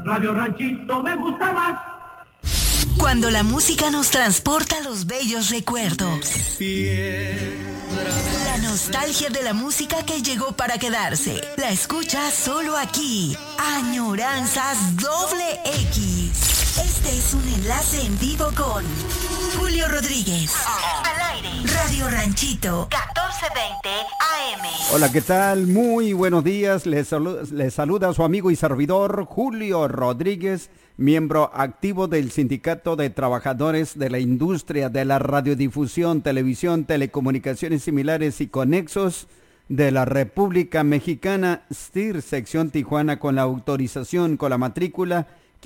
Radio Ranchito me gusta más. Cuando la música nos transporta a los bellos recuerdos. La nostalgia de la música que llegó para quedarse. La escuchas solo aquí. Añoranzas Doble X. Este es un enlace en vivo con Julio Rodríguez. Al aire. Radio Ranchito 1420 AM. Hola, ¿qué tal? Muy buenos días. Les saluda su amigo y servidor Julio Rodríguez, miembro activo del Sindicato de Trabajadores de la Industria de la Radiodifusión, Televisión, Telecomunicaciones Similares y Conexos de la República Mexicana, STIR, sección Tijuana, con la autorización con la matrícula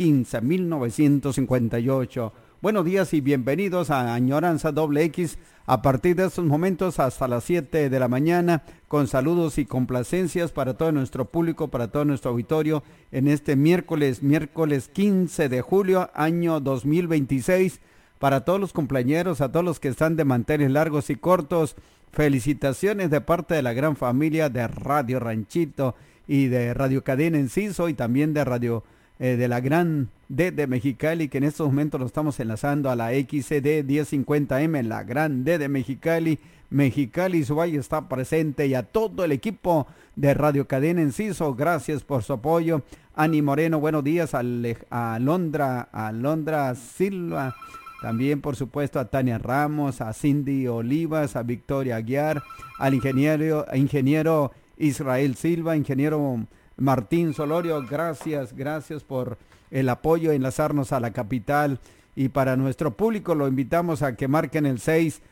15.958. Buenos días y bienvenidos a Añoranza Doble X a partir de estos momentos hasta las 7 de la mañana, con saludos y complacencias para todo nuestro público, para todo nuestro auditorio en este miércoles 15 de julio, año 2026. Para todos los cumpleañeros, a todos los que están de manteles largos y cortos, felicitaciones de parte de la gran familia de Radio Ranchito y de Radio Cadena Enciso y también de Radio de la Gran D de Mexicali, que en estos momentos lo estamos enlazando a la XCD 1050M, la Gran D de Mexicali. Mexicali, su valle está presente, y a todo el equipo de Radio Cadena Enciso, gracias por su apoyo. Ani Moreno, buenos días. A Alondra Silva, también por supuesto a Tania Ramos, a Cindy Olivas, a Victoria Aguiar, al ingeniero Israel Silva, ingeniero Martín Solorio, gracias por el apoyo, enlazarnos a la capital. Y para nuestro público lo invitamos a que marquen el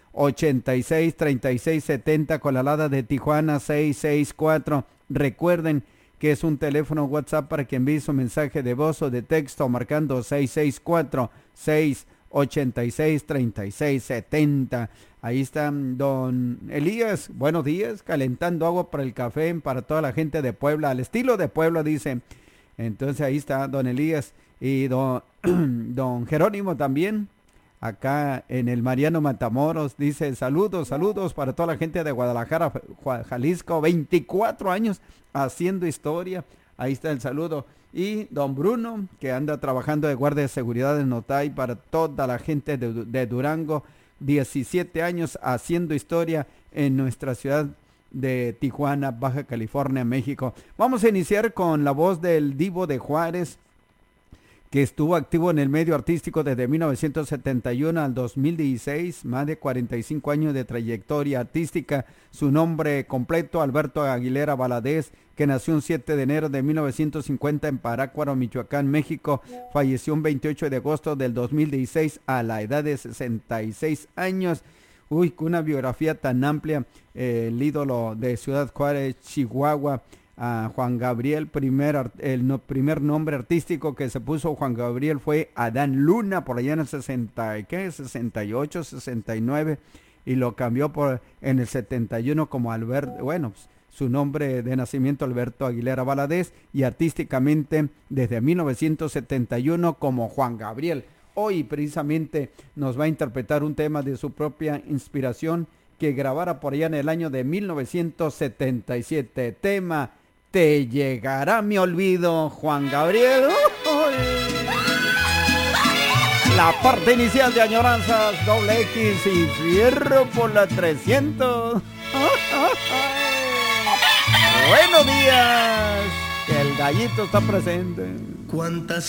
686-3670 con la alada de Tijuana 664. Recuerden que es un teléfono WhatsApp para que envíe su mensaje de voz o de texto marcando 664-686-3670. Ahí está don Elías, buenos días, calentando agua para el café para toda la gente de Puebla, al estilo de Puebla, dice. Entonces ahí está don Elías y don Jerónimo también, acá en el Mariano Matamoros, dice saludos para toda la gente de Guadalajara, Jalisco, 24 años haciendo historia. Ahí está el saludo. Y don Bruno, que anda trabajando de guardia de seguridad en Notay, para toda la gente de Durango, 17 años haciendo historia en nuestra ciudad de Tijuana, Baja California, México. Vamos a iniciar con la voz del Divo de Juárez, que estuvo activo en el medio artístico desde 1971 al 2016, más de 45 años de trayectoria artística. Su nombre completo, Alberto Aguilera Valadez, que nació un 7 de enero de 1950 en Parácuaro, Michoacán, México. Falleció un 28 de agosto del 2016 a la edad de 66 años. Uy, con una biografía tan amplia, el ídolo de Ciudad Juárez, Chihuahua, a Juan Gabriel, el primer nombre artístico que se puso Juan Gabriel fue Adán Luna, por allá en el 68, 69, y lo cambió en el 71 como Alberto, su nombre de nacimiento Alberto Aguilera Valadez, y artísticamente desde 1971 como Juan Gabriel. Hoy precisamente nos va a interpretar un tema de su propia inspiración que grabara por allá en el año de 1977, tema Te llegará mi olvido, Juan Gabriel. La parte inicial de Añoranzas Doble X y fierro por la 300. Buenos días, que el gallito está presente. ¿Cuántas